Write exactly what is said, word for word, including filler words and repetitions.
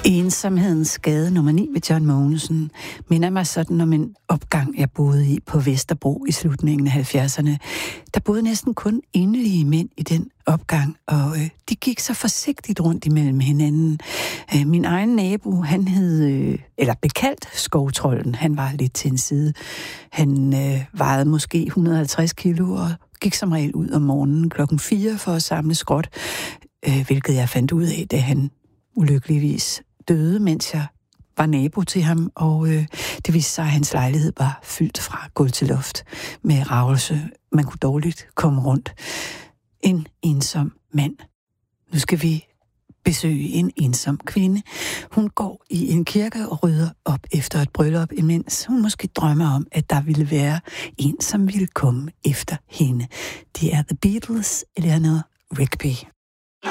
Ensomhedens gade nummer ni ved John Mogensen minder mig sådan om en opgang, jeg boede i på Vesterbro i slutningen af halvfjerdserne. Der boede næsten kun enlige mænd i den opgang, og øh, de gik så forsigtigt rundt imellem hinanden. Øh, min egen nabo, han hed, øh, eller bekaldt Skovtrollen, han var lidt til en side. Han øh, vejede måske et hundrede og halvtreds kilo og gik som regel ud om morgenen klokken fire for at samle skrot, øh, hvilket jeg fandt ud af, da han ulykkeligvis døde, mens jeg var nabo til ham, og øh, det viste sig, at hans lejlighed var fyldt fra gulv til loft med ravelse. Man kunne dårligt komme rundt. En ensom mand. Nu skal vi besøge en ensom kvinde. Hun går i en kirke og rydder op efter et bryllup, imens hun måske drømmer om, at der ville være en, som ville komme efter hende. Det er The Beatles, Eleanor Rigby.